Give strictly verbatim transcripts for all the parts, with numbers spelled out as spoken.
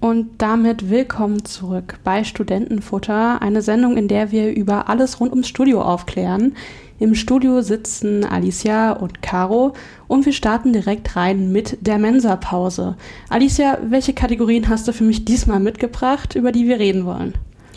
und damit willkommen zurück bei Studentenfutter, eine Sendung, in der wir über alles rund ums Studio aufklären. Im Studio sitzen Alicia und Caro und wir starten direkt rein mit der Mensa-Pause. Alicia, welche Kategorien hast du für mich diesmal mitgebracht, über die wir reden wollen?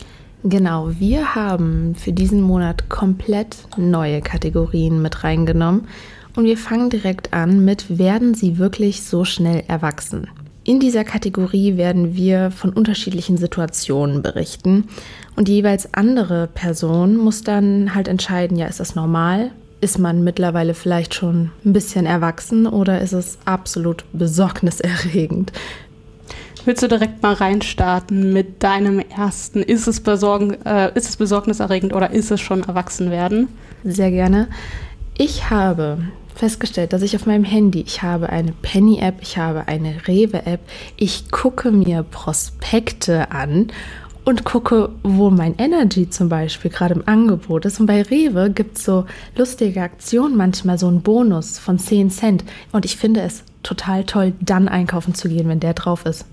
Genau, wir haben für diesen Monat komplett neue Kategorien mit reingenommen und wir fangen direkt an mit „Werden Sie wirklich so schnell erwachsen?" In dieser Kategorie werden wir von unterschiedlichen Situationen berichten und die jeweils andere Person muss dann halt entscheiden, ja, ist das normal? Ist man mittlerweile vielleicht schon ein bisschen erwachsen oder ist es absolut besorgniserregend? Willst du direkt mal reinstarten mit deinem ersten? Ist es, besorgen, äh, ist es besorgniserregend oder ist es schon Erwachsenwerden? Sehr gerne. Ich habe festgestellt, dass ich auf meinem Handy, ich habe eine Penny-App, ich habe eine Rewe-App, ich gucke mir Prospekte an und gucke, wo mein Energy zum Beispiel gerade im Angebot ist. Und bei Rewe gibt es so lustige Aktionen, manchmal so einen Bonus von zehn Cent. Und ich finde es total toll, dann einkaufen zu gehen, wenn der drauf ist.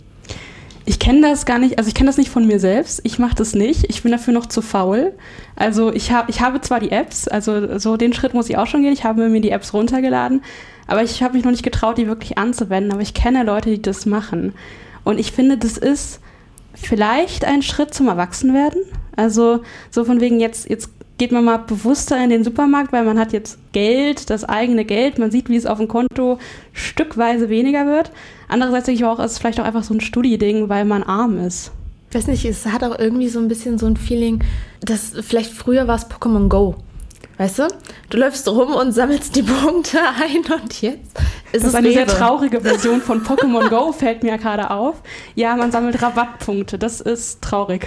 Ich kenne das gar nicht, also ich kenne das nicht von mir selbst, ich mache das nicht, ich bin dafür noch zu faul. Also ich, hab, ich habe zwar die Apps, also so den Schritt muss ich auch schon gehen, ich habe mir die Apps runtergeladen, aber ich habe mich noch nicht getraut, die wirklich anzuwenden, aber ich kenne Leute, die das machen. Und ich finde, das ist vielleicht ein Schritt zum Erwachsenwerden, also so von wegen jetzt, jetzt geht man mal bewusster in den Supermarkt, weil man hat jetzt Geld, das eigene Geld, man sieht, wie es auf dem Konto stückweise weniger wird. Andererseits denke ich auch, es ist vielleicht auch einfach so ein Studi-Ding, weil man arm ist. Ich weiß nicht, es hat auch irgendwie so ein bisschen so ein Feeling, dass vielleicht früher war es Pokémon Go. Weißt du? Du läufst rum und sammelst die Punkte ein und jetzt ist das es ist eine Rewe. Sehr traurige Version von Pokémon Go, fällt mir gerade auf. Ja, man sammelt Rabattpunkte, das ist traurig.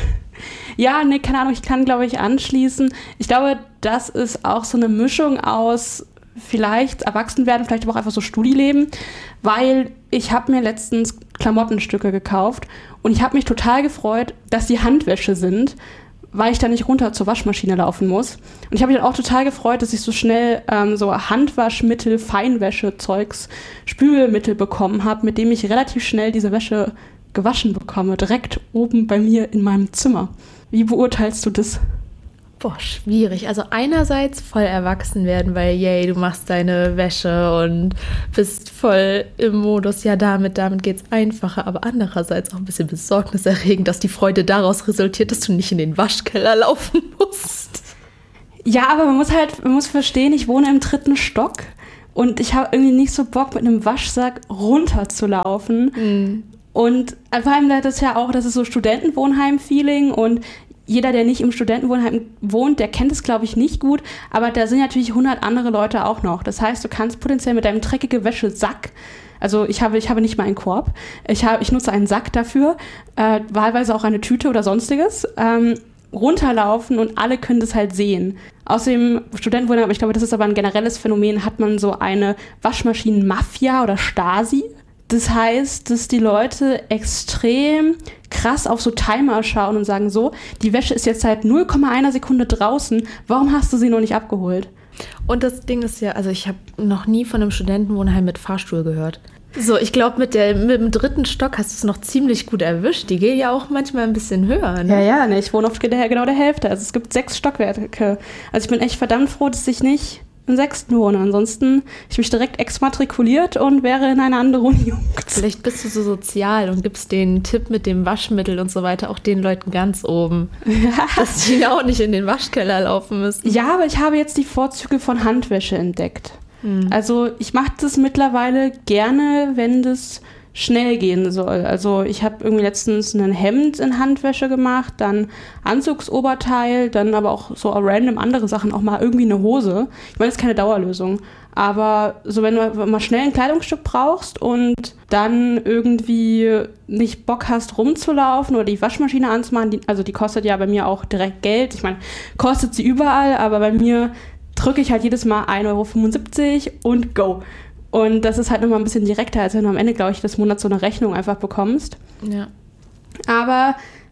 Ja, nee, keine Ahnung, ich kann, glaube ich, anschließen. Ich glaube, das ist auch so eine Mischung aus vielleicht Erwachsenwerden, vielleicht aber auch einfach so Studileben, weil ich habe mir letztens Klamottenstücke gekauft und ich habe mich total gefreut, dass die Handwäsche sind, weil ich da nicht runter zur Waschmaschine laufen muss. Und ich habe mich dann auch total gefreut, dass ich so schnell ähm, so Handwaschmittel, Feinwäsche-Zeugs, Spülmittel bekommen habe, mit dem ich relativ schnell diese Wäsche gewaschen bekomme, direkt oben bei mir in meinem Zimmer. Wie beurteilst du das? Boah, schwierig. Also einerseits voll erwachsen werden, weil yay, du machst deine Wäsche und bist voll im Modus, ja damit, damit geht's einfacher, aber andererseits auch ein bisschen besorgniserregend, dass die Freude daraus resultiert, dass du nicht in den Waschkeller laufen musst. Ja, aber man muss halt, man muss verstehen, ich wohne im dritten Stock und ich habe irgendwie nicht so Bock, mit einem Waschsack runterzulaufen. Mhm. Und vor allem das ist ja auch, das ist so Studentenwohnheim-Feeling und jeder, der nicht im Studentenwohnheim wohnt, der kennt es, glaube ich, nicht gut, aber da sind natürlich hundert andere Leute auch noch. Das heißt, du kannst potenziell mit deinem dreckigen Wäschesack, also ich habe, ich habe nicht mal einen Korb, ich, habe, ich nutze einen Sack dafür, äh, wahlweise auch eine Tüte oder sonstiges, ähm, runterlaufen und alle können das halt sehen. Außerdem, Studentenwohnheim, ich glaube, das ist aber ein generelles Phänomen, hat man so eine Waschmaschinen-Mafia oder Stasi. Das heißt, dass die Leute extrem krass auf so Timer schauen und sagen so, die Wäsche ist jetzt seit null Komma eins Sekunde draußen, warum hast du sie noch nicht abgeholt? Und das Ding ist ja, also ich habe noch nie von einem Studentenwohnheim mit Fahrstuhl gehört. So, ich glaube, mit, mit dem dritten Stock hast du es noch ziemlich gut erwischt. Die gehen ja auch manchmal ein bisschen höher, ne? Ja, ja, ne, ich wohne auf genau der Hälfte. Also es gibt sechs Stockwerke. Also ich bin echt verdammt froh, dass ich nicht im sechsten wohne. Ansonsten ich mich direkt exmatrikuliert und wäre in eine andere Uni umgezogen. Vielleicht bist du so sozial und gibst den Tipp mit dem Waschmittel und so weiter auch den Leuten ganz oben, ja. Dass die auch nicht in den Waschkeller laufen müssen. Ja, aber ich habe jetzt die Vorzüge von Handwäsche entdeckt. Hm. Also ich mache das mittlerweile gerne, wenn das schnell gehen soll. Also ich habe irgendwie letztens ein Hemd in Handwäsche gemacht, dann Anzugsoberteil, dann aber auch so random andere Sachen, auch mal irgendwie eine Hose. Ich meine, das ist keine Dauerlösung, aber so wenn du mal schnell ein Kleidungsstück brauchst und dann irgendwie nicht Bock hast rumzulaufen oder die Waschmaschine anzumachen, die, also die kostet ja bei mir auch direkt Geld. Ich meine, kostet sie überall, aber bei mir drücke ich halt jedes Mal ein Euro fünfundsiebzig und go. Und das ist halt nochmal ein bisschen direkter, als wenn du am Ende, glaube ich, des Monats so eine Rechnung einfach bekommst. Ja. Aber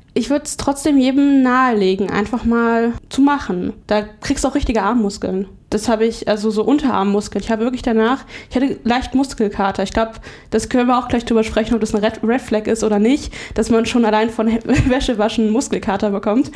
ich würde es trotzdem jedem nahelegen, einfach mal zu machen. Da kriegst du auch richtige Armmuskeln. Das habe ich, also so Unterarmmuskeln. Ich habe wirklich danach, ich hatte leicht Muskelkater. Ich glaube, das können wir auch gleich drüber sprechen, ob das ein Red, Red Flag ist oder nicht, dass man schon allein von Wäschewaschen Muskelkater bekommt.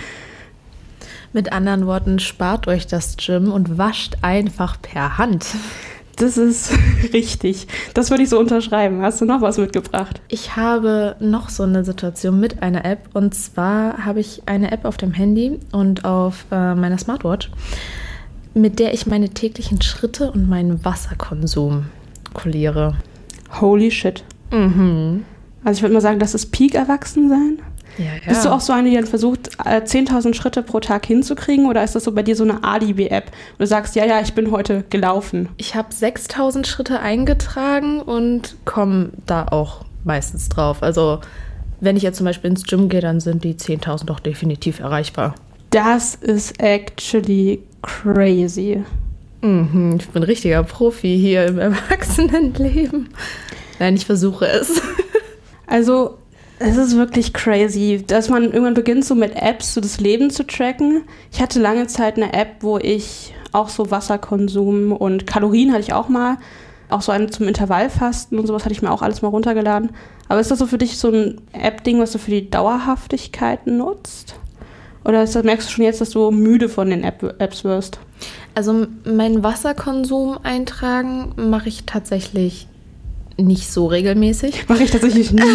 Mit anderen Worten, spart euch das Gym und wascht einfach per Hand. Das ist richtig. Das würde ich so unterschreiben. Hast du noch was mitgebracht? Ich habe noch so eine Situation mit einer App. Und zwar habe ich eine App auf dem Handy und auf äh, meiner Smartwatch, mit der ich meine täglichen Schritte und meinen Wasserkonsum kolliere. Holy shit. Mhm. Also ich würde mal sagen, das ist Peak-Erwachsensein. Ja, ja. Bist du auch so eine, die dann versucht, zehntausend Schritte pro Tag hinzukriegen? Oder ist das so bei dir so eine Alibi-App? Und du sagst, ja, ja, ich bin heute gelaufen. Ich habe sechstausend Schritte eingetragen und komme da auch meistens drauf. Also wenn ich jetzt zum Beispiel ins Gym gehe, dann sind die zehntausend doch definitiv erreichbar. Das ist actually crazy. Mhm, ich bin ein richtiger Profi hier im Erwachsenenleben. Nein, ich versuche es. Also es ist wirklich crazy, dass man irgendwann beginnt, so mit Apps so das Leben zu tracken. Ich hatte lange Zeit eine App, wo ich auch so Wasserkonsum und Kalorien hatte ich auch mal. Auch so eine zum Intervallfasten und sowas hatte ich mir auch alles mal runtergeladen. Aber ist das so für dich so ein App-Ding, was du für die Dauerhaftigkeit nutzt? Oder ist das, merkst du schon jetzt, dass du müde von den App- Apps wirst? Also meinen Wasserkonsum eintragen mache ich tatsächlich nicht so regelmäßig. Mache ich tatsächlich nie.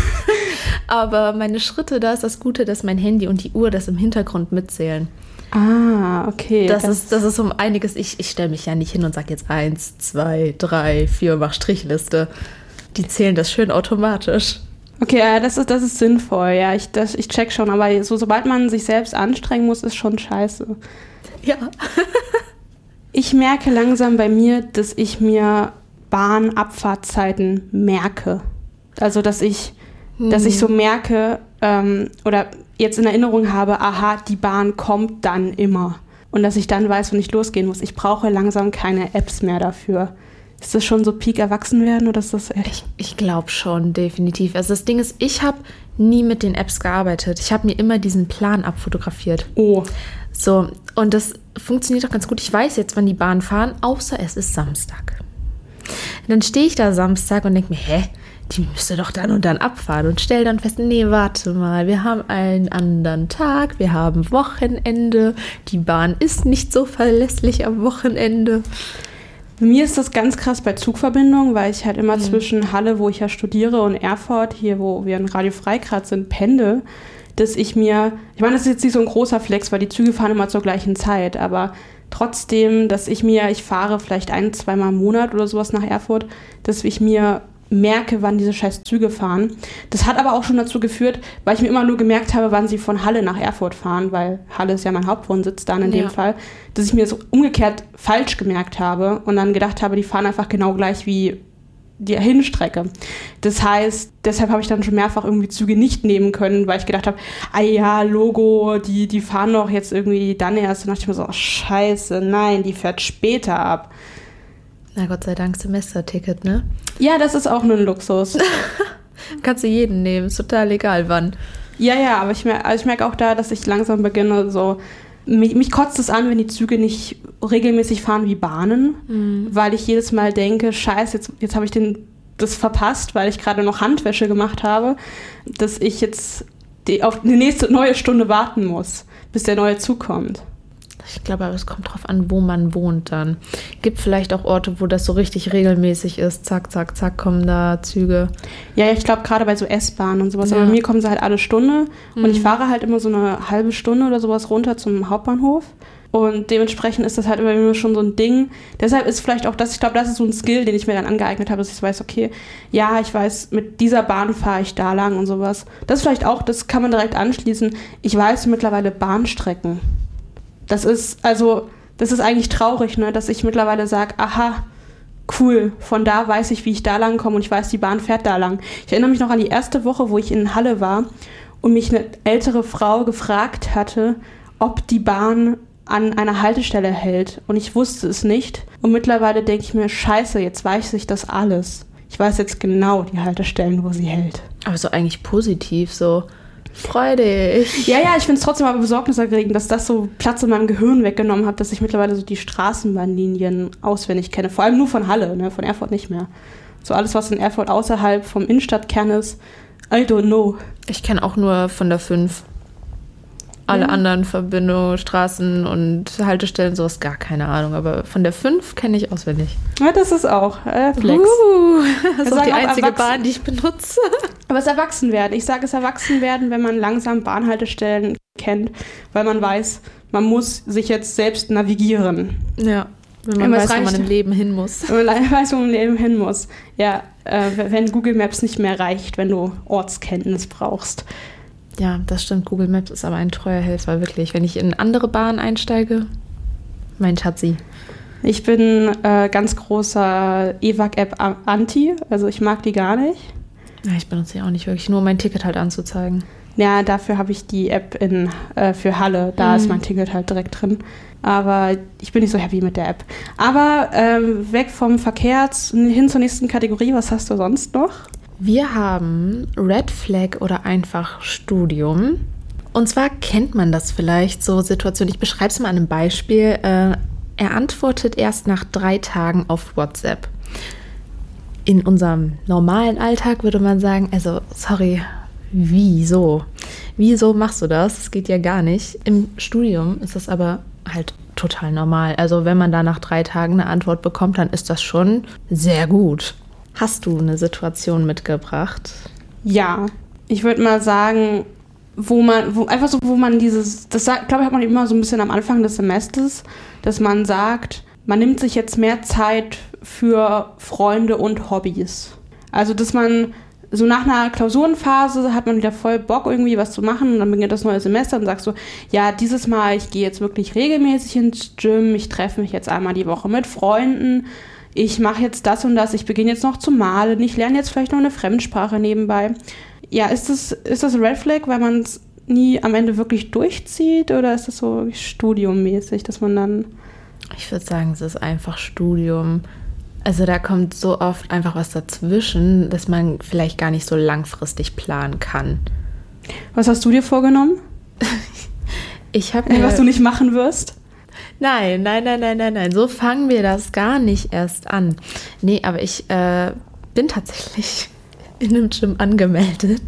Aber meine Schritte, da ist das Gute, dass mein Handy und die Uhr das im Hintergrund mitzählen. Ah, okay. Das, das ist, das ist um einiges. Ich, ich stelle mich ja nicht hin und sage jetzt eins, zwei, drei, vier, mach Strichliste. Die zählen das schön automatisch. Okay, ja, das ist, das ist sinnvoll. Ja, ich, das, ich check schon. Aber so, sobald man sich selbst anstrengen muss, ist schon scheiße. Ja. Ich merke langsam bei mir, dass ich mir Bahnabfahrtzeiten merke. Also, dass ich, hm. dass ich so merke ähm, oder jetzt in Erinnerung habe, aha, die Bahn kommt dann immer. Und dass ich dann weiß, wann ich losgehen muss. Ich brauche langsam keine Apps mehr dafür. Ist das schon so Peak Erwachsenwerden oder ist das echt? Ich, ich glaube schon, definitiv. Also das Ding ist, ich habe nie mit den Apps gearbeitet. Ich habe mir immer diesen Plan abfotografiert. Oh. So, und das funktioniert doch ganz gut. Ich weiß jetzt, wann die Bahnen fahren, außer es ist Samstag. Dann stehe ich da Samstag und denke mir, hä, die müsste doch dann und dann abfahren und stelle dann fest, nee, warte mal, wir haben einen anderen Tag, wir haben Wochenende, die Bahn ist nicht so verlässlich am Wochenende. Bei mir ist das ganz krass bei Zugverbindungen, weil ich halt immer mhm. zwischen Halle, wo ich ja studiere, und Erfurt, hier, wo wir in Radio Freigrad sind, pendel, dass ich mir, ich meine, das ist jetzt nicht so ein großer Flex, weil die Züge fahren immer zur gleichen Zeit, aber trotzdem, dass ich mir, ich fahre vielleicht ein, zweimal im Monat oder sowas nach Erfurt, dass ich mir merke, wann diese scheiß Züge fahren. Das hat aber auch schon dazu geführt, weil ich mir immer nur gemerkt habe, wann sie von Halle nach Erfurt fahren, weil Halle ist ja mein Hauptwohnsitz dann in ja. dem Fall, dass ich mir so umgekehrt falsch gemerkt habe und dann gedacht habe, die fahren einfach genau gleich wie die Hinstrecke. Das heißt, deshalb habe ich dann schon mehrfach irgendwie Züge nicht nehmen können, weil ich gedacht habe, ah ja, Logo, die, die fahren doch jetzt irgendwie dann erst. Und dann dachte ich mir so, oh, scheiße, nein, die fährt später ab. Na Gott sei Dank Semesterticket, ne? Ja, das ist auch nur ein Luxus. Kannst du jeden nehmen, ist total egal wann. Ja, ja, aber ich, mer- also ich merke auch da, dass ich langsam beginne, so, mich, mich kotzt es an, wenn die Züge nicht regelmäßig fahren wie Bahnen, mhm. weil ich jedes Mal denke, scheiße, jetzt, jetzt habe ich den, das verpasst, weil ich gerade noch Handwäsche gemacht habe, dass ich jetzt die, auf die nächste neue Stunde warten muss, bis der neue Zug kommt. Ich glaube, aber es kommt drauf an, wo man wohnt dann. Gibt vielleicht auch Orte, wo das so richtig regelmäßig ist. Zack, zack, zack, kommen da Züge. Ja, ich glaube gerade bei so S-Bahnen und sowas. Ja. Aber bei mir kommen sie halt alle Stunde. Mhm. Und ich fahre halt immer so eine halbe Stunde oder sowas runter zum Hauptbahnhof. Und dementsprechend ist das halt immer schon so ein Ding. Deshalb ist vielleicht auch das, ich glaube, das ist so ein Skill, den ich mir dann angeeignet habe, dass ich weiß, okay, ja, ich weiß, mit dieser Bahn fahre ich da lang und sowas. Das ist vielleicht auch, das kann man direkt anschließen. Ich weiß mittlerweile Bahnstrecken. Das ist, also, das ist eigentlich traurig, ne, dass ich mittlerweile sage, aha, cool, von da weiß ich, wie ich da lang komme und ich weiß, die Bahn fährt da lang. Ich erinnere mich noch an die erste Woche, wo ich in Halle war und mich eine ältere Frau gefragt hatte, ob die Bahn an einer Haltestelle hält. Und ich wusste es nicht. Und mittlerweile denke ich mir, scheiße, jetzt weiß ich das alles. Ich weiß jetzt genau die Haltestellen, wo sie hält. Aber so eigentlich positiv, so. Freu dich. Ja, ja, ich finde es trotzdem aber besorgniserregend, dass das so Platz in meinem Gehirn weggenommen hat, dass ich mittlerweile so die Straßenbahnlinien auswendig kenne. Vor allem nur von Halle, ne? Von Erfurt nicht mehr. So alles, was in Erfurt außerhalb vom Innenstadtkern ist, I don't know. Ich kenne auch nur von der fünf. Alle ja. anderen Verbindungen, Straßen und Haltestellen, sowas gar keine Ahnung. Aber von der fünf kenne ich auswendig. Ja, das ist auch äh, Flex. Uh, das ist auch die auch einzige Erwachsen- Bahn, die ich benutze. Aber es Erwachsenwerden. Ich sage es Erwachsenwerden, wenn man langsam Bahnhaltestellen kennt, weil man weiß, man muss sich jetzt selbst navigieren. Ja, wenn man weiß, wo man im Leben hin muss. Wenn man weiß, wo man im Leben hin muss. Ja, äh, wenn Google Maps nicht mehr reicht, wenn du Ortskenntnis brauchst. Ja, das stimmt. Google Maps ist aber ein treuer Helfer, wirklich. Wenn ich in andere Bahnen einsteige, mein Schatzi. Ich bin äh, ganz großer E W A G-App-Anti, also ich mag die gar nicht. Ja, ich benutze sie auch nicht wirklich, nur um mein Ticket halt anzuzeigen. Ja, dafür habe ich die App in, äh, für Halle, da mhm. ist mein Ticket halt direkt drin. Aber ich bin nicht so happy mit der App. Aber ähm, weg vom Verkehr hin zur nächsten Kategorie, was hast du sonst noch? Wir haben Red Flag oder einfach Studium. Und zwar kennt man das vielleicht, so Situationen. Ich beschreibe es mal an einem Beispiel. Äh, er antwortet erst nach drei Tagen auf WhatsApp. In unserem normalen Alltag würde man sagen, also sorry, wieso? Wieso machst du das? Das geht ja gar nicht. Im Studium ist das aber halt total normal. Also wenn man da nach drei Tagen eine Antwort bekommt, dann ist das schon sehr gut. Hast du eine Situation mitgebracht? Ja, ich würde mal sagen, wo man, wo, einfach so, wo man dieses, das glaube ich, hat man immer so ein bisschen am Anfang des Semesters, dass man sagt, man nimmt sich jetzt mehr Zeit für Freunde und Hobbys. Also, dass man so nach einer Klausurenphase hat man wieder voll Bock, irgendwie was zu machen und dann beginnt das neue Semester und sagst so, ja, dieses Mal, ich gehe jetzt wirklich regelmäßig ins Gym, ich treffe mich jetzt einmal die Woche mit Freunden, ich mache jetzt das und das, ich beginne jetzt noch zu malen, ich lerne jetzt vielleicht noch eine Fremdsprache nebenbei. Ja, ist das, ist das Red Flag, weil man es nie am Ende wirklich durchzieht oder ist das so studiummäßig, dass man dann... Ich würde sagen, es ist einfach Studium. Also da kommt so oft einfach was dazwischen, dass man vielleicht gar nicht so langfristig planen kann. Was hast du dir vorgenommen? Ich habe äh, was du nicht machen wirst? Nein, nein, nein, nein, nein, nein. So fangen wir das gar nicht erst an. Nee, aber ich äh, bin tatsächlich in einem Gym angemeldet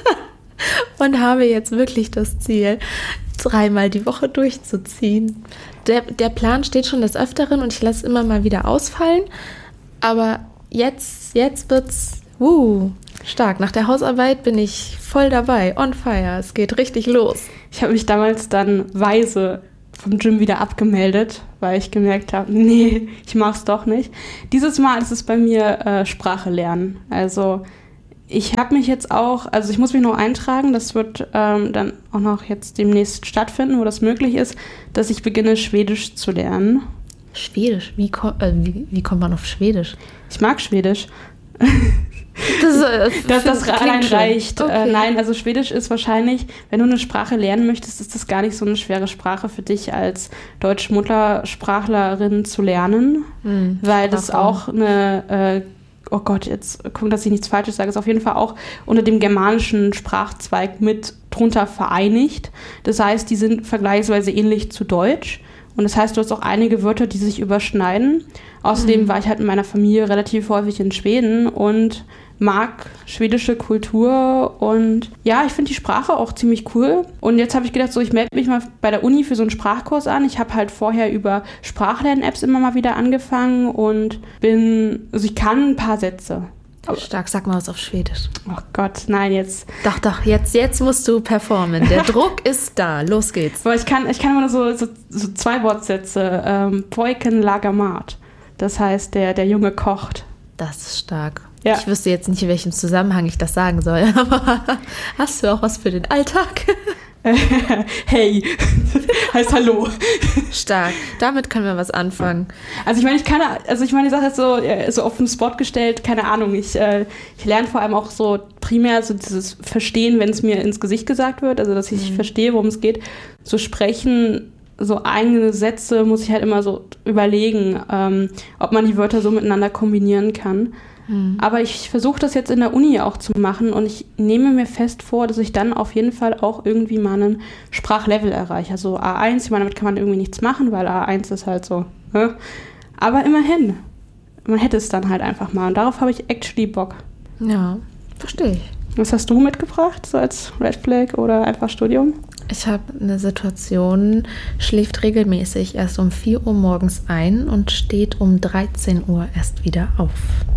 und habe jetzt wirklich das Ziel, dreimal die Woche durchzuziehen. Der, der Plan steht schon des Öfteren und ich lasse es immer mal wieder ausfallen. Aber jetzt, jetzt wird's uh, stark. Nach der Hausarbeit bin ich voll dabei, on fire. Es geht richtig los. Ich habe mich damals dann weise vom Gym wieder abgemeldet, weil ich gemerkt habe, nee, ich mach's doch nicht. Dieses Mal ist es bei mir äh, Sprache lernen. Also ich habe mich jetzt auch, also ich muss mich noch eintragen, das wird ähm, dann auch noch jetzt demnächst stattfinden, wo das möglich ist, dass ich beginne, Schwedisch zu lernen. Schwedisch? Wie, ko- äh, wie, wie kommt man auf Schwedisch? Ich mag Schwedisch. Das, äh, dass das allein schön. reicht. Okay. Äh, nein, also Schwedisch ist wahrscheinlich, wenn du eine Sprache lernen möchtest, ist das gar nicht so eine schwere Sprache für dich als deutsche Muttersprachlerin zu lernen, mhm, weil das auch eine, äh, oh Gott, jetzt guck, dass ich nichts Falsches sage, ist auf jeden Fall auch unter dem germanischen Sprachzweig mit drunter vereinigt. Das heißt, die sind vergleichsweise ähnlich zu Deutsch. Und das heißt, du hast auch einige Wörter, die sich überschneiden. Außerdem mhm. war ich halt mit meiner Familie relativ häufig in Schweden und mag schwedische Kultur. Und ja, ich finde die Sprache auch ziemlich cool. Und jetzt habe ich gedacht, so ich melde mich mal bei der Uni für so einen Sprachkurs an. Ich habe halt vorher über Sprachlern-Apps immer mal wieder angefangen und bin, also ich kann ein paar Sätze. Stark, sag mal was auf Schwedisch. Oh Gott, nein, jetzt. Doch, doch, jetzt, jetzt musst du performen. Der Druck ist da. Los geht's. Aber ich kann, ich kann immer nur so, so, so zwei Wortsätze. Ähm, Pojken lagar mat. Das heißt, der, der Junge kocht. Das ist stark. Ja. Ich wüsste jetzt nicht, in welchem Zusammenhang ich das sagen soll, aber hast du auch was für den Alltag? Hey, heißt Hallo. Stark. Damit können wir was anfangen. Also ich meine, ich kann, also ich meine, die Sache ist so, so auf den Spot gestellt, keine Ahnung. Ich, äh, ich lerne vor allem auch so primär so dieses Verstehen, wenn es mir ins Gesicht gesagt wird, also dass ich mhm. verstehe, worum es geht. So sprechen so eigene Sätze muss ich halt immer so überlegen, ähm, ob man die Wörter so miteinander kombinieren kann. Mhm. Aber ich versuche das jetzt in der Uni auch zu machen und ich nehme mir fest vor, dass ich dann auf jeden Fall auch irgendwie mal einen Sprachlevel erreiche. Also A eins, ich meine, damit kann man irgendwie nichts machen, weil A eins ist halt so. Ne? Aber immerhin, man hätte es dann halt einfach mal. Und darauf habe ich actually Bock. Ja, verstehe ich. Was hast du mitgebracht, so als Red Flag oder einfach Studium? Ich habe eine Situation, schläft regelmäßig erst um vier Uhr morgens ein und steht um dreizehn Uhr erst wieder auf.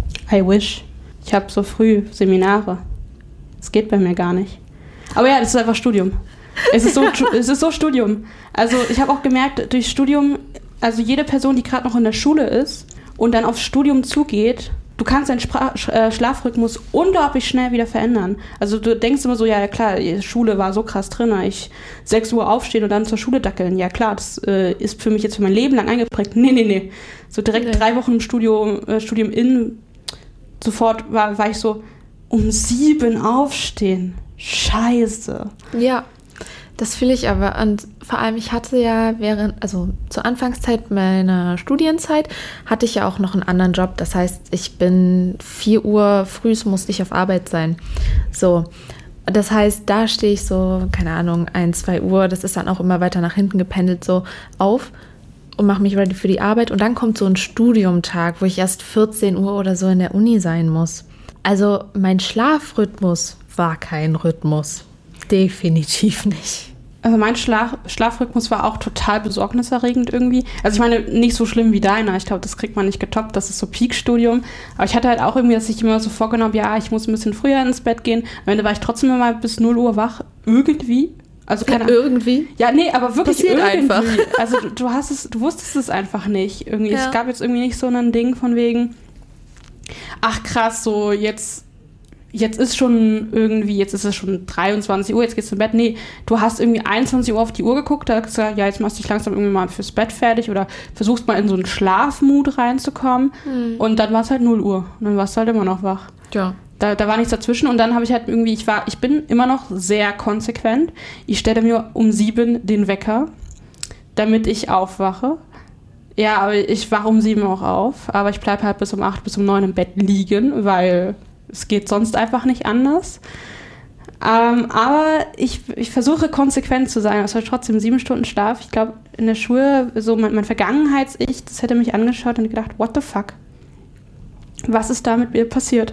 I wish. Ich habe so früh Seminare. Das geht bei mir gar nicht. Aber ja, das ist einfach Studium. Es ist so, es ist so Studium. Also ich habe auch gemerkt, durch Studium, also jede Person, die gerade noch in der Schule ist und dann aufs Studium zugeht, du kannst deinen Spra- Sch- äh, Schlafrhythmus unglaublich schnell wieder verändern. Also du denkst immer so, ja, ja klar, die Schule war so krass drin, ich sechs Uhr aufstehen und dann zur Schule dackeln. Ja klar, das äh, ist für mich jetzt für mein Leben lang eingeprägt. Nee, nee, nee. So direkt nee. drei Wochen im Studium, äh, Studium in, sofort war, war ich so, um sieben aufstehen. Scheiße. Ja, das fühle ich aber. Und vor allem, ich hatte ja während, also zur Anfangszeit meiner Studienzeit, hatte ich ja auch noch einen anderen Job. Das heißt, ich bin vier Uhr frühs musste ich auf Arbeit sein. So, das heißt, da stehe ich so, keine Ahnung, eins, zwei Uhr, das ist dann auch immer weiter nach hinten gependelt, so auf und mache mich ready für die Arbeit. Und dann kommt so ein Studiumtag, wo ich erst vierzehn Uhr oder so in der Uni sein muss. Also mein Schlafrhythmus war kein Rhythmus. Definitiv nicht. Also mein Schlaf- Schlafrhythmus war auch total besorgniserregend irgendwie. Also ich meine, nicht so schlimm wie deiner. Ich glaube, das kriegt man nicht getoppt. Das ist so Peak-Studium. Aber ich hatte halt auch irgendwie, dass ich immer so vorgenommen habe, ja, ich muss ein bisschen früher ins Bett gehen. Am Ende war ich trotzdem immer bis null Uhr wach. Irgendwie. Also keine ja, irgendwie? Ja, nee, aber wirklich passiert irgendwie. Einfach. Also du, du hast es, du wusstest es einfach nicht. Irgendwie. Ja. Es gab jetzt irgendwie nicht so ein Ding von wegen, ach krass, so jetzt jetzt ist schon irgendwie, jetzt ist es schon dreiundzwanzig Uhr, jetzt geht's ins Bett. Nee, du hast irgendwie einundzwanzig Uhr auf die Uhr geguckt, da hast du gesagt, ja, jetzt machst du dich langsam irgendwie mal fürs Bett fertig oder versuchst mal in so einen Schlafmut reinzukommen. Mhm. Und dann war es halt null Uhr. Und dann warst du halt immer noch wach. Ja. Da, da war nichts dazwischen und dann habe ich halt irgendwie, ich war, ich bin immer noch sehr konsequent. Ich stelle mir um sieben den Wecker, damit ich aufwache. Ja, aber ich wache um sieben auch auf, aber ich bleibe halt bis um acht, bis um neun im Bett liegen, weil es geht sonst einfach nicht anders. Ähm, aber ich, ich versuche konsequent zu sein. Also trotzdem sieben Stunden Schlaf. Ich glaube, in der Schule, so mein, mein Vergangenheits-Ich, das hätte mich angeschaut und gedacht, what the fuck? Was ist da mit mir passiert?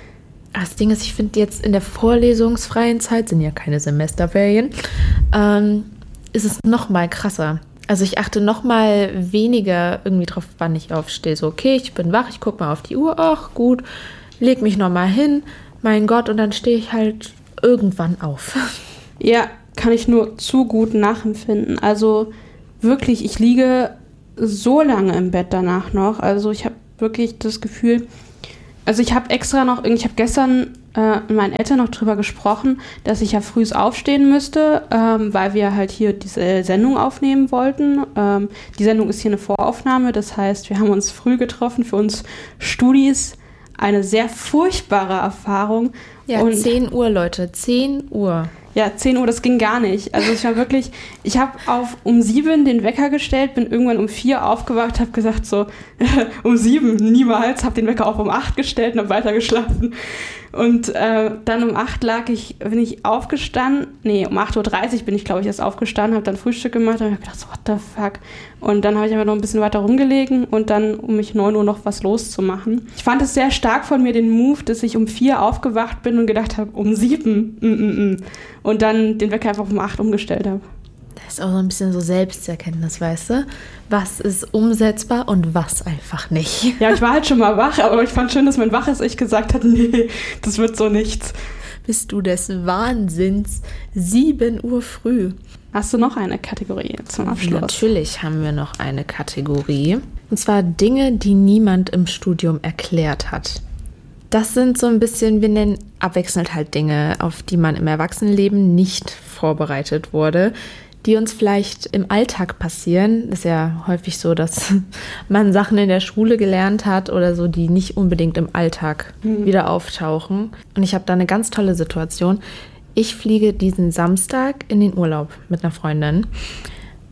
Das Ding ist, ich finde jetzt in der vorlesungsfreien Zeit, sind ja keine Semesterferien, ähm, ist es noch mal krasser. Also ich achte noch mal weniger irgendwie drauf, wann ich aufstehe. So, okay, ich bin wach, ich gucke mal auf die Uhr, ach gut, leg mich noch mal hin, mein Gott, und dann stehe ich halt irgendwann auf. Ja, kann ich nur zu gut nachempfinden. Also wirklich, ich liege so lange im Bett danach noch. Also ich habe wirklich das Gefühl, also ich habe extra noch, ich habe gestern äh, mit meinen Eltern noch drüber gesprochen, dass ich ja früh aufstehen müsste, ähm, weil wir halt hier diese Sendung aufnehmen wollten. Ähm, die Sendung ist hier eine Voraufnahme, das heißt, wir haben uns früh getroffen, für uns Studis. Eine sehr furchtbare Erfahrung. Ja, und zehn Uhr, Leute, zehn Uhr. Ja, zehn Uhr, das ging gar nicht. Also ich war wirklich, ich habe auf um sieben den Wecker gestellt, bin irgendwann um vier aufgewacht, habe gesagt so, um sieben, niemals, habe den Wecker auf um acht gestellt und habe weiter geschlafen. Und äh, dann um acht lag ich, bin ich aufgestanden, nee, um acht Uhr dreißig bin ich, glaube ich, erst aufgestanden, habe dann Frühstück gemacht und habe gedacht, so, what the fuck? Und dann habe ich einfach noch ein bisschen weiter rumgelegen und dann, um mich neun Uhr noch was loszumachen. Ich fand es sehr stark von mir, den Move, dass ich um vier aufgewacht bin und gedacht habe, um sieben, mm, mm, mm. Und dann den Wecker einfach um acht umgestellt habe. Das ist auch so ein bisschen so Selbsterkenntnis, weißt du? Was ist umsetzbar und was einfach nicht. Ja, ich war halt schon mal wach, aber ich fand schön, dass mein waches Ich gesagt hat, nee, das wird so nichts. Bist du des Wahnsinns? sieben Uhr früh. Hast du noch eine Kategorie zum Abschluss? Natürlich haben wir noch eine Kategorie. Und zwar Dinge, die niemand im Studium erklärt hat. Das sind so ein bisschen, wir nennen abwechselnd halt Dinge, auf die man im Erwachsenenleben nicht vorbereitet wurde, die uns vielleicht im Alltag passieren. Das ist ja häufig so, dass man Sachen in der Schule gelernt hat oder so, die nicht unbedingt im Alltag mhm. wieder auftauchen. Und ich habe da eine ganz tolle Situation. Ich fliege diesen Samstag in den Urlaub mit einer Freundin.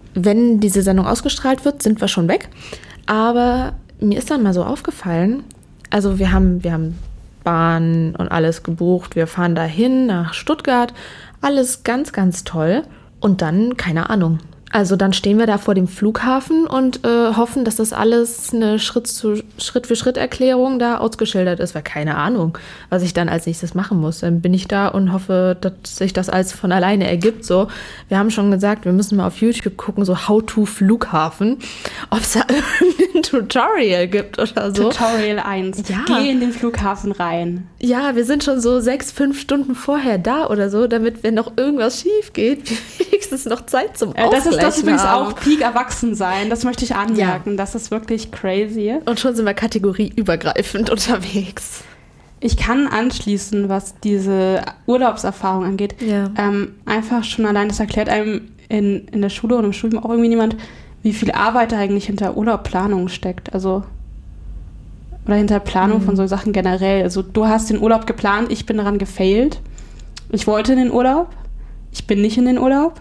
wenn diese Sendung ausgestrahlt wird, sind wir schon weg. Aber mir ist dann mal so aufgefallen, also wir haben, wir haben Bahn und alles gebucht, wir fahren dahin nach Stuttgart, alles ganz, ganz toll. Und dann, keine Ahnung. Also dann stehen wir da vor dem Flughafen und äh, hoffen, dass das alles eine Schritt-für-Schritt-Erklärung da ausgeschildert ist, weil keine Ahnung, was ich dann als nächstes machen muss. Dann bin ich da und hoffe, dass sich das alles von alleine ergibt. So, wir haben schon gesagt, wir müssen mal auf YouTube gucken, so How-to-Flughafen, ob es da irgendein Tutorial gibt oder so. Tutorial eins. Ja. Geh in den Flughafen rein. Ja, wir sind schon so sechs, fünf Stunden vorher da oder so, damit, wenn noch irgendwas schief geht, wenigstens noch Zeit zum Ausgleich. Das ist das übrigens auch Peak Erwachsensein. Das möchte ich anmerken. Ja. Das ist wirklich crazy. Und schon sind wir kategorieübergreifend unterwegs. Ich kann anschließen, was diese Urlaubserfahrung angeht. Ja. Ähm, einfach schon allein, das erklärt einem in, in der Schule und im Studium auch irgendwie niemand, wie viel Arbeit eigentlich hinter Urlaubplanung steckt. Also oder hinter Planung mhm. von so Sachen generell. Also du hast den Urlaub geplant, ich bin daran gefailt. Ich wollte in den Urlaub. Ich bin nicht in den Urlaub.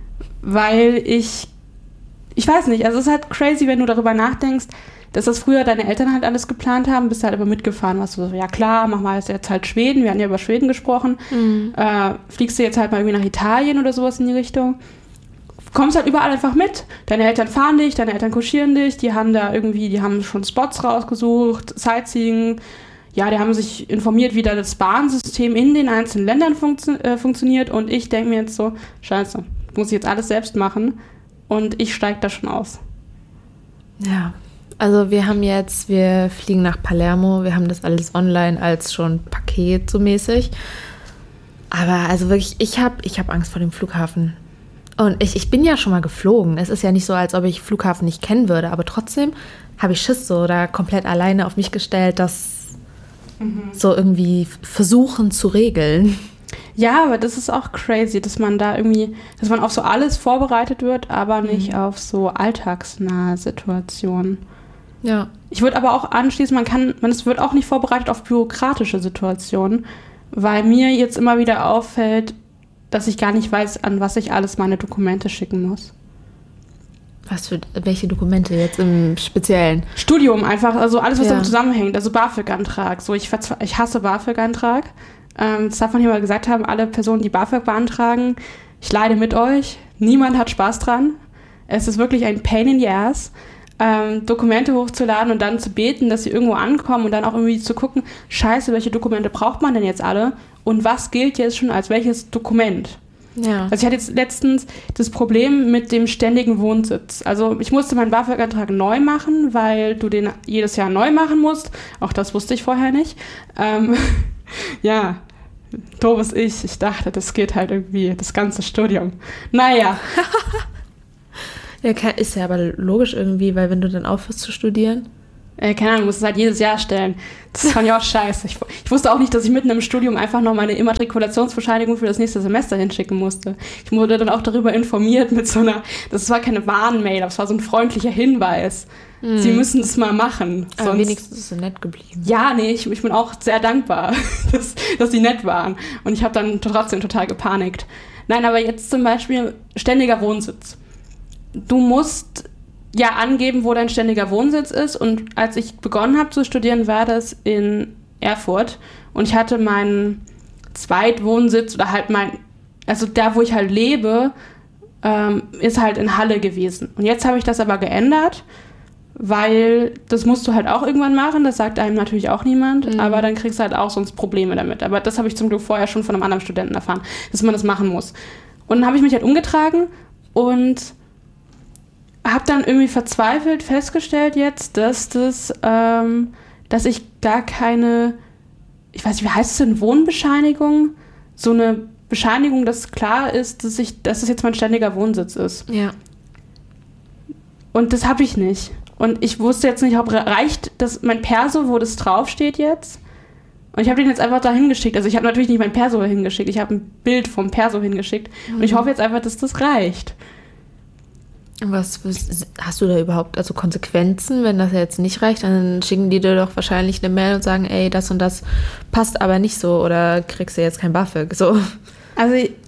Weil ich, ich weiß nicht, also es ist halt crazy, wenn du darüber nachdenkst, dass das früher deine Eltern halt alles geplant haben, bist du halt aber mitgefahren, warst du so, ja klar, mach mal jetzt halt Schweden, wir hatten ja über Schweden gesprochen, mhm. äh, fliegst du jetzt halt mal irgendwie nach Italien oder sowas in die Richtung, kommst halt überall einfach mit, deine Eltern fahren dich, deine Eltern kutschieren dich, die haben da irgendwie, die haben schon Spots rausgesucht, Sightseeing, ja, die haben sich informiert, wie da das Bahnsystem in den einzelnen Ländern funktio- äh, funktioniert und ich denke mir jetzt so, scheiße, muss ich jetzt alles selbst machen und ich steige da schon aus. Ja, also wir haben jetzt, wir fliegen nach Palermo, wir haben das alles online als schon Paket so mäßig, aber also wirklich, ich habe ich hab Angst vor dem Flughafen und ich, ich bin ja schon mal geflogen, es ist ja nicht so, als ob ich Flughafen nicht kennen würde, aber trotzdem habe ich Schiss so da komplett alleine auf mich gestellt, das mhm. so irgendwie versuchen zu regeln. Ja, aber das ist auch crazy, dass man da irgendwie, dass man auf so alles vorbereitet wird, aber nicht mhm. auf so alltagsnahe Situationen. Ja. Ich würde aber auch anschließen, man kann, man es wird auch nicht vorbereitet auf bürokratische Situationen, weil mir jetzt immer wieder auffällt, dass ich gar nicht weiß, an was ich alles meine Dokumente schicken muss. Was für, welche Dokumente jetzt im Speziellen? Studium einfach, also alles, was ja. damit zusammenhängt, also BAföG-Antrag. So, ich, verzwe- ich hasse BAföG-Antrag. Ähm, das darf man hier mal gesagt haben, alle Personen, die BAföG beantragen, ich leide mit euch, niemand hat Spaß dran. Es ist wirklich ein Pain in the ass, ähm, Dokumente hochzuladen und dann zu beten, dass sie irgendwo ankommen und dann auch irgendwie zu gucken, scheiße, welche Dokumente braucht man denn jetzt alle und was gilt jetzt schon als welches Dokument? Ja. Also ich hatte jetzt letztens das Problem mit dem ständigen Wohnsitz. Also ich musste meinen BAföG-Antrag neu machen, weil du den jedes Jahr neu machen musst. Auch das wusste ich vorher nicht. Ähm, ja, doofes Ich. Ich dachte, das geht halt irgendwie das ganze Studium. Naja. Ja, ist ja aber logisch irgendwie, weil wenn du dann aufhörst zu studieren. Äh, keine Ahnung, du musst es halt jedes Jahr stellen. Das fand ich auch scheiße. Ich, ich wusste auch nicht, dass ich mitten im Studium einfach noch meine Immatrikulationsbescheinigung für das nächste Semester hinschicken musste. Ich wurde dann auch darüber informiert mit so einer, das war keine Warnmail, das war so ein freundlicher Hinweis. Mhm. Sie müssen das mal machen. Aber sonst, wenigstens ist es nett geblieben. Ja, nee, ich, ich bin auch sehr dankbar, dass, dass die nett waren. Und ich habe dann trotzdem total gepanikt. Nein, aber jetzt zum Beispiel ständiger Wohnsitz. Du musst ja angeben, wo dein ständiger Wohnsitz ist. Und als ich begonnen habe zu studieren, war das in Erfurt. Und ich hatte meinen Zweitwohnsitz oder halt mein, also da, wo ich halt lebe, ähm, ist halt in Halle gewesen. Und jetzt habe ich das aber geändert, weil das musst du halt auch irgendwann machen. Das sagt einem natürlich auch niemand. Mhm. Aber dann kriegst du halt auch sonst Probleme damit. Aber das habe ich zum Glück vorher schon von einem anderen Studenten erfahren, dass man das machen muss. Und dann habe ich mich halt umgetragen und habe dann irgendwie verzweifelt festgestellt jetzt, dass das, ähm, dass ich gar keine, ich weiß nicht, wie heißt es denn, Wohnbescheinigung? So eine Bescheinigung, dass klar ist, dass ich, dass es jetzt mein ständiger Wohnsitz ist. Ja. Und das habe ich nicht. Und ich wusste jetzt nicht, ob reicht das mein Perso, wo das draufsteht jetzt. Und ich habe den jetzt einfach da hingeschickt. Also ich habe natürlich nicht mein Perso hingeschickt, ich habe ein Bild vom Perso hingeschickt. Mhm. Und ich hoffe jetzt einfach, dass das reicht. Was, was hast du da überhaupt, also Konsequenzen, wenn das jetzt nicht reicht, dann schicken die dir doch wahrscheinlich eine Mail und sagen, ey, das und das passt aber nicht so oder kriegst du jetzt kein BAföG, so. Also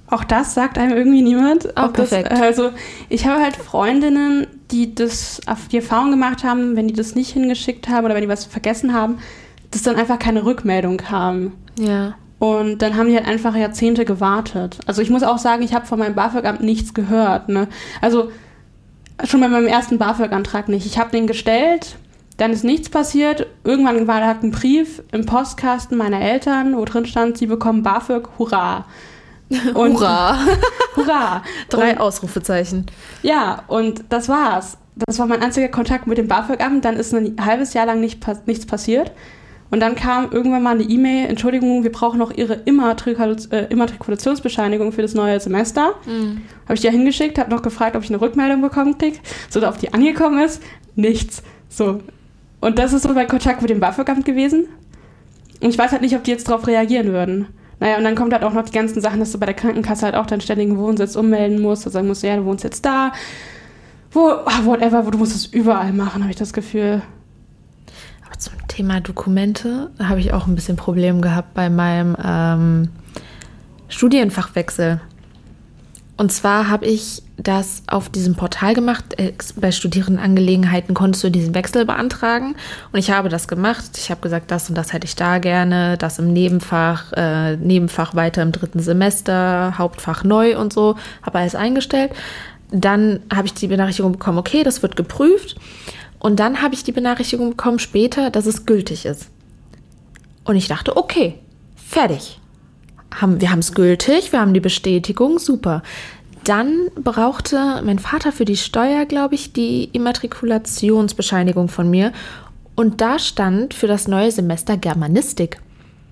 Auch das sagt einem irgendwie niemand. Auch perfekt. Das, also ich habe halt Freundinnen, die das auf die Erfahrung gemacht haben, wenn die das nicht hingeschickt haben oder wenn die was vergessen haben, dass dann einfach keine Rückmeldung kam. Ja. Und dann haben die halt einfach Jahrzehnte gewartet. Also ich muss auch sagen, ich habe von meinem BAföG-Amt nichts gehört. Ne? Also schon bei meinem ersten BAföG-Antrag nicht. Ich habe den gestellt, dann ist nichts passiert. Irgendwann war da ein Brief im Postkasten meiner Eltern, wo drin stand, sie bekommen BAföG, hurra. Und hurra. Hurra. Drei und, Ausrufezeichen. Ja, und das war's. Das war mein einziger Kontakt mit dem BAföG-Amt. Dann ist ein halbes Jahr lang nicht, nichts passiert. Und dann kam irgendwann mal eine E-Mail, Entschuldigung, wir brauchen noch Ihre Immatrikul- äh, Immatrikulationsbescheinigung für das neue Semester. Mhm. Habe ich die ja hingeschickt, habe noch gefragt, ob ich eine Rückmeldung bekommen kriege. So, auf die angekommen ist, nichts. So. Und das ist so mein Kontakt mit dem BAföG-Amt gewesen. Und ich weiß halt nicht, ob die jetzt darauf reagieren würden. Naja, und dann kommt halt auch noch die ganzen Sachen, dass du bei der Krankenkasse halt auch deinen ständigen Wohnsitz ummelden musst und sagen musst, ja, du wohnst jetzt da. Wo, ach, whatever, wo du musst es überall machen, habe ich das Gefühl. Aber zum Thema Dokumente habe ich auch ein bisschen Problem gehabt bei meinem ähm, Studienfachwechsel. Und zwar habe ich das auf diesem Portal gemacht. Bei Studierendenangelegenheiten konntest du diesen Wechsel beantragen. Und ich habe das gemacht. Ich habe gesagt, das und das hätte ich da gerne. Das im Nebenfach, äh, Nebenfach weiter im dritten Semester, Hauptfach neu und so. Habe alles eingestellt. Dann habe ich die Benachrichtigung bekommen, okay, das wird geprüft. Und dann habe ich die Benachrichtigung bekommen später, dass es gültig ist. Und ich dachte, okay, fertig. Haben, wir haben es gültig, wir haben die Bestätigung, super. Dann brauchte mein Vater für die Steuer, glaube ich, die Immatrikulationsbescheinigung von mir. Und da stand für das neue Semester Germanistik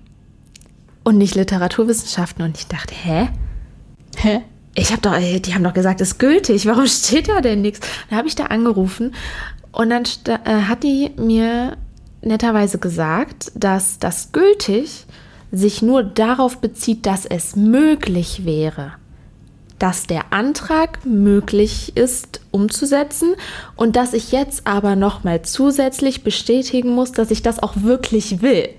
und nicht Literaturwissenschaften. Und ich dachte, hä? Hä? Ich habe doch, die haben doch gesagt, es ist gültig. Warum steht da denn nichts? Dann habe ich da angerufen und dann sta- äh, hat die mir netterweise gesagt, dass das gültig sich nur darauf bezieht, dass es möglich wäre, dass der Antrag möglich ist umzusetzen und dass ich jetzt aber nochmal zusätzlich bestätigen muss, dass ich das auch wirklich will.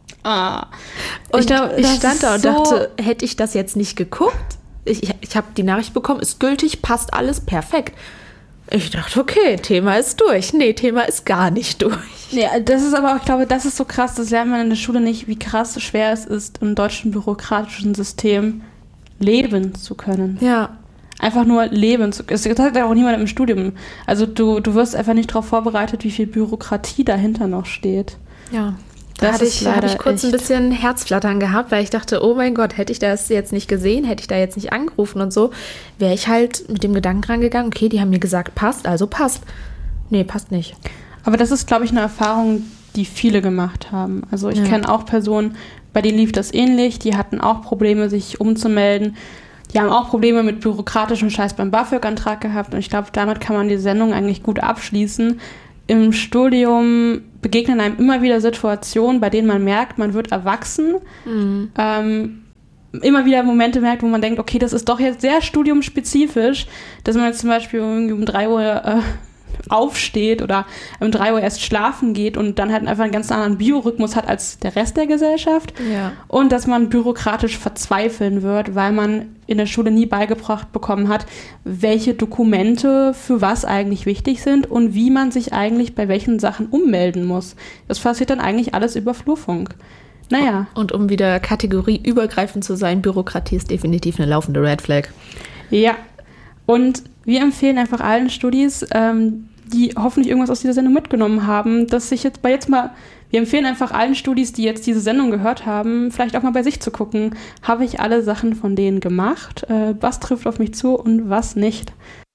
Ah. Und ich, glaub, ich stand da und so dachte, hätte ich das jetzt nicht geguckt? Ich, ich, ich habe die Nachricht bekommen, ist gültig, passt alles perfekt. Ich dachte, okay, Thema ist durch. Nee, Thema ist gar nicht durch. Ja, das ist aber auch, ich glaube, das ist so krass, das lernt man in der Schule nicht, wie krass schwer es ist, im deutschen bürokratischen System leben zu können. Ja. Einfach nur leben zu können. Das sagt ja auch niemand im Studium. Also du, du wirst einfach nicht darauf vorbereitet, wie viel Bürokratie dahinter noch steht. Ja. Da Das hatte ist ich, leider hab ich kurz echt ein bisschen Herzflattern gehabt, weil ich dachte, oh mein Gott, hätte ich das jetzt nicht gesehen, hätte ich da jetzt nicht angerufen und so, wäre ich halt mit dem Gedanken rangegangen, okay, die haben mir gesagt, passt, also passt. Nee, passt nicht. Aber das ist, glaube ich, eine Erfahrung, die viele gemacht haben. Also ich Ja. kenne auch Personen, bei denen lief das ähnlich, die hatten auch Probleme, sich umzumelden. Die haben auch Probleme mit bürokratischem Scheiß beim BAföG-Antrag gehabt und ich glaube, damit kann man die Sendung eigentlich gut abschließen. Im Studium begegnen einem immer wieder Situationen, bei denen man merkt, man wird erwachsen. Mhm. Ähm, immer wieder Momente merkt, wo man denkt, okay, das ist doch jetzt sehr studiumspezifisch, dass man jetzt zum Beispiel irgendwie um drei Uhr äh, aufsteht oder um drei Uhr erst schlafen geht und dann halt einfach einen ganz anderen Biorhythmus hat als der Rest der Gesellschaft. Ja. Und dass man bürokratisch verzweifeln wird, weil man in der Schule nie beigebracht bekommen hat, welche Dokumente für was eigentlich wichtig sind und wie man sich eigentlich bei welchen Sachen ummelden muss. Das passiert dann eigentlich alles über Flurfunk. Naja. Und um wieder kategorieübergreifend zu sein, Bürokratie ist definitiv eine laufende Red Flag. Ja. Und wir empfehlen einfach allen Studis, ähm, die hoffentlich irgendwas aus dieser Sendung mitgenommen haben, dass sich jetzt bei jetzt mal, wir empfehlen einfach allen Studis, die jetzt diese Sendung gehört haben, vielleicht auch mal bei sich zu gucken, habe ich alle Sachen von denen gemacht, äh, was trifft auf mich zu und was nicht.